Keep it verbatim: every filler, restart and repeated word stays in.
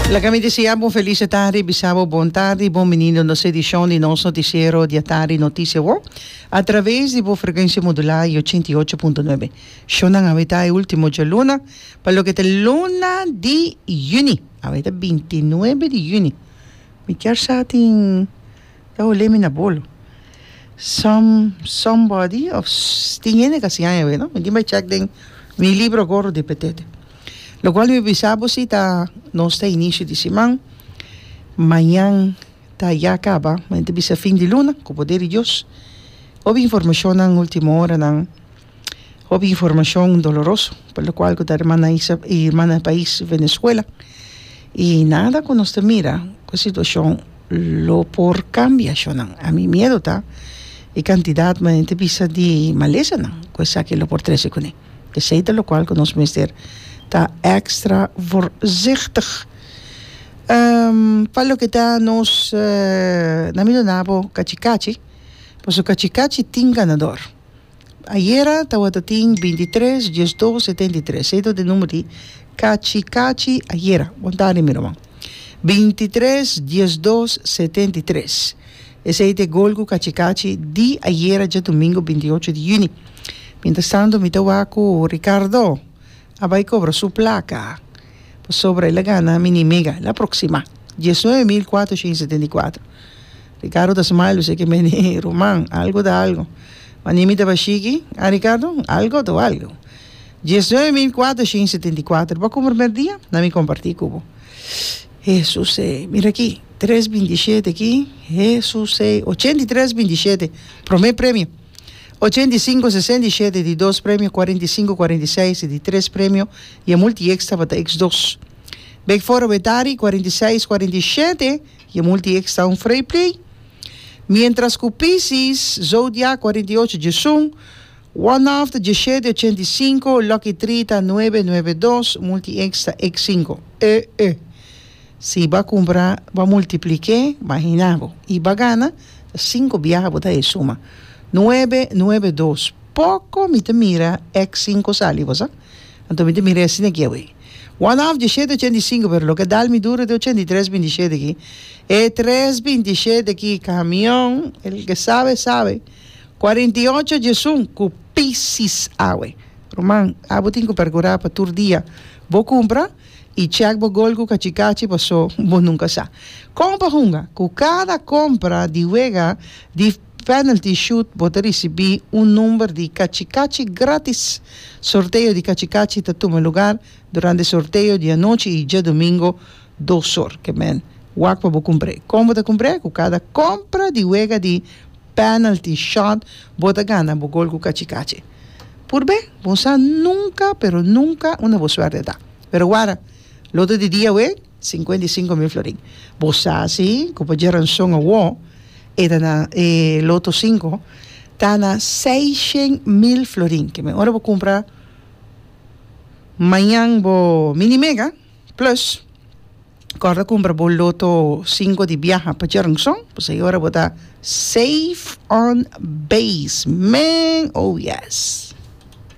La que mi desiamo felice tarde, bisabo buon tarde, buon menino nessa edição de nosso noticiero de tarde notícia wo através de boa frequência modular oitenta e oito ponto nove. Shona ngavita e último de luna, para lo que te luna de juni, avita veintinueve de juni. Mi quer sa ting ta ole mi na bolo. Some somebody of tingene kasi ay no, hindi may check ding mi libro gordo de petete. Lo cual me bisabo si ta no está inicio de semana, mañana ta ya acaba, mente bisa fin de luna, con poder de Dios. Houve información en última hora, nan, houve información doloroso, por lo cual con la hermana y hermana país Venezuela. Y nada con nuestra mira, con situación, lo por cambia, nan, a mi miedo ta, y cantidad mente bisa de maleza, nan, cosa que lo por trece con él. Que sei de lo cual con nos mister está extra voorzichtig. Um, para lo que está nos uh, na milonabo Cachicachi, pues o Cachicachi tiene ganador. Ayer estaba tin veintitrés, diez dos, setenta y tres. Esto de número de Cachicachi ayer. Vontade mi román. veintitrés, diez dos, setenta y tres. Ese es el Golgo Cachicachi de ayer, ya domingo veintiocho de junio. Mientras tanto, mi tabaco Ricardo Abay cobra su placa sobre la gana mini mega, la próxima, diecinueve mil cuatrocientos setenta y cuatro. Ricardo da Smile, sé que me dice, Román, algo da algo. Manimita Bashiki, a Ricardo, algo da algo. diecinueve mil cuatrocientos setenta y cuatro. ¿Va a comer el día? No me compartí cubo. Jesús, eh, mira aquí, tres veintisiete aquí, Jesús, eh, ochenta y tres veintisiete, primer premio. ochenta y cinco sesenta y siete de dos premios, cuarenta y cinco cuarenta y seis de tres premios y a multi extra para X dos. Big Foro Betari cuarenta y seis cuarenta y siete y a multi extra un free play. Mientras que Pisces Zodiac cuarenta y ocho Jesús, One Off de diecisiete ochenta y cinco, Lucky treinta nueve noventa y dos, multi extra X cinco. Eh, eh. Si va a comprar, va a multiplicar, imaginamos, y va a ganar cinco viajes de suma. nueve noventa y dos. Poco me te mira X cinco salivos, ¿eh? Entonces me te mira así aquí, güey. One half diecisiete ochenta y cinco, pero lo que da el mi duro de ochenta y tres veintisiete aquí. E tres veintisiete aquí, camión, el que sabe, sabe. cuarenta y ocho Jesús, cupisis, ah, güey. Román, abo tengo que percurar para tu día. Vos compra y check bo golgo cachicachi pasó, vos nunca sa. Compra junga, con cada compra de huega, de penalty shoot, vos recibir un número de cachicachi gratis. Sorteo de cachicachi te toma lugar durante el sorteo de anoche y ya domingo dos horas. Que men, guapo vos compré. ¿Cómo te compré? Con cada compra de huega de penalty shot, vos te gana vos gol con cachicachi. Por B, vos nunca, pero nunca una vos suerte da. Pero guarda, lo de día, güey, cincuenta y cinco mil florín. Vos así, como ya son a wo, era na eh, Loto cinco, está na seiscientos mil florín, que me ahora voy a comprar mañana bo mini mega, plus, ahora comprar bo Loto cinco de viaja para Jeronson, pues ahora voy a estar safe on base, man, oh yes.